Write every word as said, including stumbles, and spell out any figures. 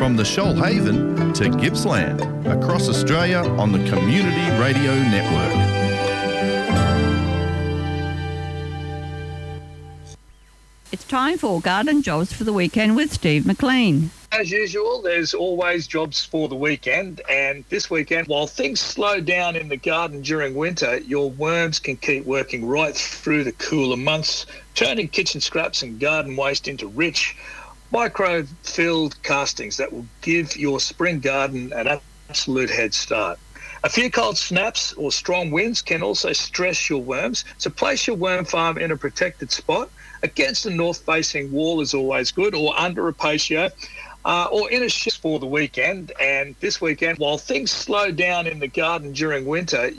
From the Shoalhaven to Gippsland, across Australia on the Community Radio Network. It's time for Garden Jobs for the Weekend with Steve McLean. As usual, there's always jobs for the weekend, and this weekend, while things slow down in the garden during winter, your worms can keep working right through the cooler months, turning kitchen scraps and garden waste into rich, micro-filled castings that will give your spring garden an absolute head start. A few cold snaps or strong winds can also stress your worms, so place your worm farm in a protected spot. Against a north-facing wall is always good, or under a patio, uh, or in a shed for the weekend. And this weekend, while things slow down in the garden during winter,